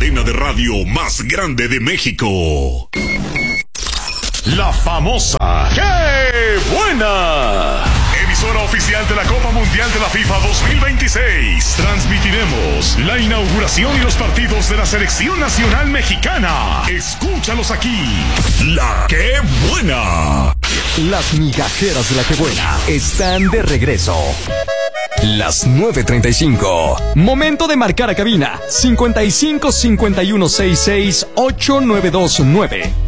cadena de radio más grande de México. La famosa ¡Qué buena! Emisora oficial de la Copa Mundial de la FIFA 2026. Transmitiremos la inauguración y los partidos de la Selección Nacional Mexicana. Escúchalos aquí. La ¡Qué buena! Las migajeras de la ¡Qué buena! Están de regreso. Las 9:35. Momento de marcar a cabina. 55 51 66 8929.